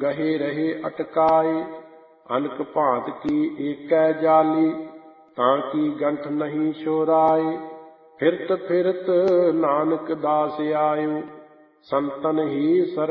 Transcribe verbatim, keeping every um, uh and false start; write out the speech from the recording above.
ਗਹੇ ਰਹੇ ਅਟਕਾਏ। ਅਨਕ ਭਾਂਤ ਕੀ ਏਕੈ ਜਾਲੀ, ਤਾਂ ਕੀ ਗੰਠ ਨਹੀਂ ਛੁਰਾਏ। ਫਿਰਤ ਫਿਰਤ ਨਾਨਕ ਦਾਸ ਆਇਓ, ਸੰਤਨ ਹੀ ਸਰ